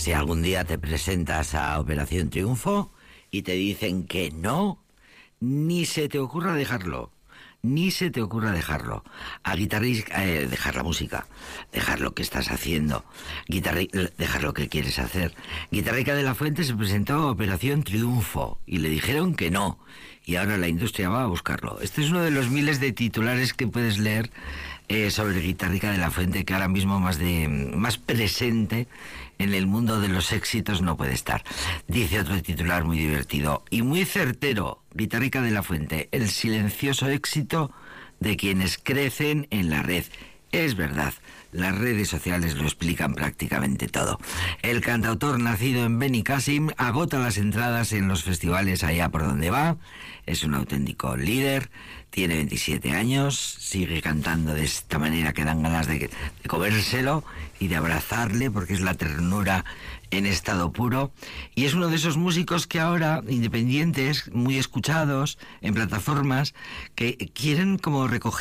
Si algún día te presentas a Operación Triunfo y te dicen que no, ni se te ocurra dejarlo. Ni se te ocurra dejarlo. A guitarrista, dejar la música, dejar lo que estás haciendo, dejar lo que quieres hacer. Guitarrica de la Fuente se presentó a Operación Triunfo y le dijeron que no. Y ahora la industria va a buscarlo. Este es uno de los miles de titulares que puedes leer sobre Guitarrica de la Fuente, que ahora mismo más presente en el mundo de los éxitos no puede estar. Dice otro titular muy divertido y muy certero: Guitarrica de la Fuente, el silencioso éxito de quienes crecen en la red. Es verdad, las redes sociales lo explican prácticamente todo. El cantautor nacido en Benicàssim agota las entradas en los festivales allá por donde va. Es un auténtico líder, tiene 27 años, sigue cantando de esta manera que dan ganas de comérselo y de abrazarle, porque es la ternura en estado puro. Y es uno de esos músicos que ahora, independientes, muy escuchados en plataformas, que quieren como recoger